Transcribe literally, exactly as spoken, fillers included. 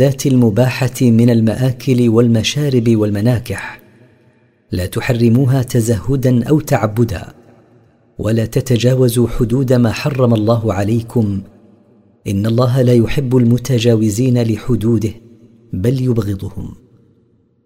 اللذات المباحة من المآكل والمشارب والمناكح، لا تحرموها تزهدا أو تعبدا، ولا تتجاوزوا حدود ما حرم الله عليكم، إن الله لا يحب المتجاوزين لحدوده بل يبغضهم.